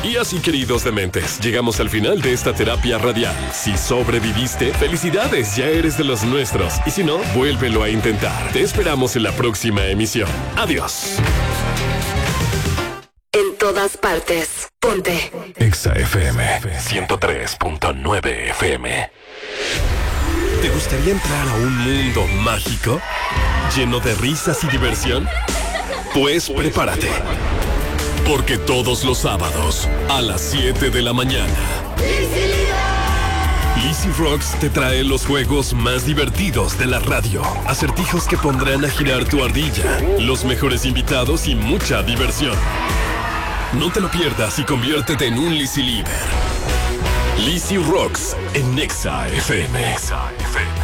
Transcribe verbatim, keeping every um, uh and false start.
Y así, queridos dementes, llegamos al final de esta terapia radial. Si sobreviviste, felicidades, ya eres de los nuestros. Y si no, vuélvelo a intentar. Te esperamos en la próxima emisión. Adiós. En todas partes, ponte Exa F M ciento tres punto nueve F M. ¿Te gustaría entrar a un mundo mágico? ¿Lleno de risas y diversión? Pues prepárate. Porque todos los sábados, a las siete de la mañana, Lizzy Rocks te trae los juegos más divertidos de la radio. Acertijos que pondrán a girar tu ardilla, los mejores invitados y mucha diversión. No te lo pierdas y conviértete en un Lizzy Lieber. Lizzy Rocks en Exa F M.